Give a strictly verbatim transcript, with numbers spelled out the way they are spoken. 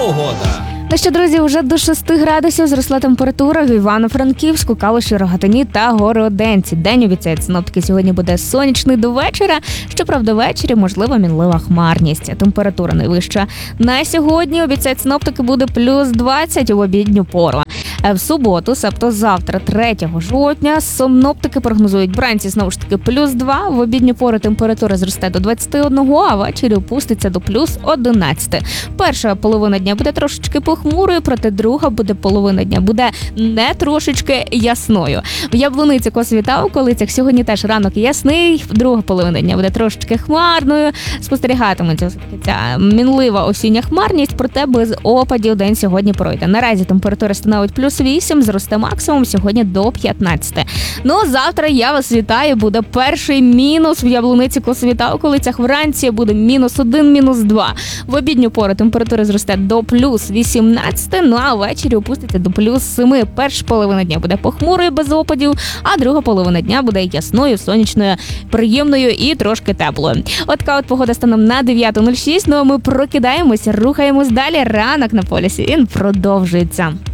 погода. Ну що, друзі, вже до шести градусів зросла температура в Івано-Франківську, Калуші, Рогатині та Городенці. День обіцяють синоптики сьогодні буде сонячний до вечора. Щоправда, ввечері можлива мінлива хмарність. Температура найвища на сьогодні, обіцяють синоптики, буде плюс двадцять у обідню пору. В суботу, себто завтра, третього жовтня, синоптики прогнозують вранці знову ж таки плюс два, в обідню пору температура зросте до двадцяти одного, а ввечері опуститься до плюс одинадцяти. Перша половина дня буде трошечки похмурою, проте друга буде половина дня буде не трошечки ясною. В Яблуниці, Косові та околицях сьогодні теж ранок ясний, друга половина дня буде трошечки хмарною, спостерігатиметься ця мінлива осіння хмарність, проте без опадів день сьогодні пройде. Наразі температура становить плюс вісім, зросте максимум сьогодні до п'ятнадцяти. Ну, завтра я вас вітаю, буде перший мінус в Яблуниці, Косові та околицях. Вранці буде мінус один, мінус два. В обідню пору температура зросте до плюс вісімнадцяти, ну а ввечері опуститься до плюс семи. Перша половина дня буде похмурою, без опадів, а друга половина дня буде ясною, сонячною, приємною і трошки теплою. От така от погода станом на дев'ята нуль шість, ну а ми прокидаємося, рухаємось далі. Ранок на полюсі, він продовжується.